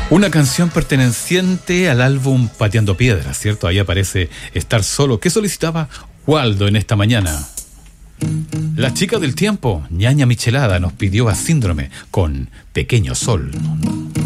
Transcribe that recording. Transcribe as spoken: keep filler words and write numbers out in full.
Una canción perteneciente al álbum Pateando Piedras, ¿cierto? Ahí aparece Estar Solo. ¿Qué solicitaba Waldo en esta mañana? La chica del tiempo, ñaña Michelada, nos pidió a Síndrome con Pequeño Sol.